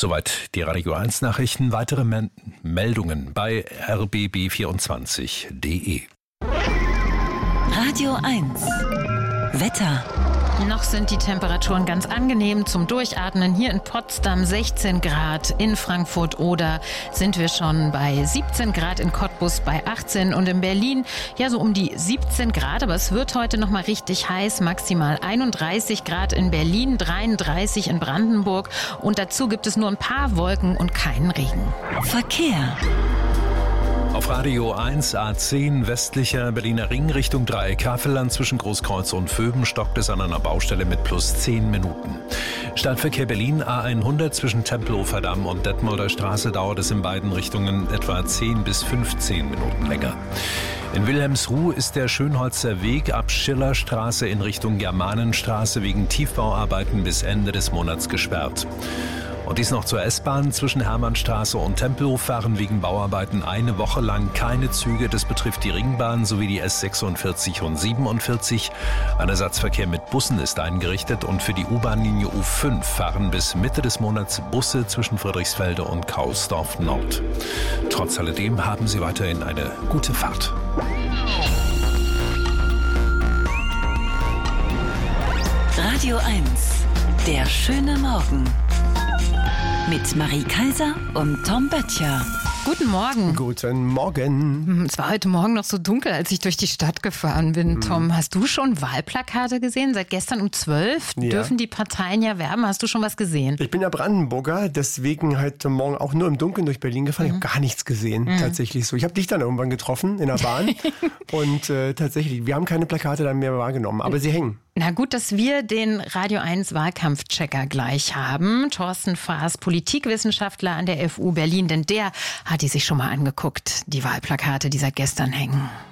Soweit die Radio 1 Nachrichten. Weitere Meldungen bei rbb24.de. Radio 1 Wetter. Noch sind die Temperaturen ganz angenehm zum Durchatmen. Hier in Potsdam 16 Grad, in Frankfurt Oder sind wir schon bei 17 Grad, in Cottbus bei 18 und in Berlin ja so um die 17 Grad. Aber es wird heute noch mal richtig heiß, maximal 31 Grad in Berlin, 33 in Brandenburg und dazu gibt es nur ein paar Wolken und keinen Regen. Verkehr. Auf Radio 1 A10 westlicher Berliner Ring Richtung Dreieck Havelland zwischen Großkreuz und Vöben stockt es an einer Baustelle mit plus 10 Minuten. Stadtverkehr Berlin A100 zwischen Tempelhofer Damm und Detmolder Straße dauert es in beiden Richtungen etwa 10 bis 15 Minuten länger. In Wilhelmsruh ist der Schönholzer Weg ab Schillerstraße in Richtung Germanenstraße wegen Tiefbauarbeiten bis Ende des Monats gesperrt. Und dies noch zur S-Bahn. Zwischen Hermannstraße und Tempelhof fahren wegen Bauarbeiten eine Woche lang keine Züge. Das betrifft die Ringbahn sowie die S46 und 47. Ein Ersatzverkehr mit Bussen ist eingerichtet und für die U-Bahn-Linie U5 fahren bis Mitte des Monats Busse zwischen Friedrichsfelde und Kaulsdorf Nord. Trotz alledem haben Sie weiterhin eine gute Fahrt. Radio 1 Der schöne Morgen. Mit Marie Kaiser und Tom Böttcher. Guten Morgen. Guten Morgen. Es war heute Morgen noch so dunkel, als ich durch die Stadt gefahren bin. Tom, hast du schon Wahlplakate gesehen? Seit gestern um 12 dürfen die Parteien ja werben. Hast du schon was gesehen? Ich bin ja Brandenburger, deswegen heute Morgen auch nur im Dunkeln durch Berlin gefahren. Ich habe gar nichts gesehen, tatsächlich so. Ich habe dich dann irgendwann getroffen in der Bahn und tatsächlich, wir haben keine Plakate dann mehr wahrgenommen, aber sie hängen. Na gut, dass wir den Radio 1 Wahlkampfchecker gleich haben. Thorsten Faas, Politikwissenschaftler an der FU Berlin, denn der hat die sich schon mal angeguckt, die Wahlplakate, die seit gestern hängen.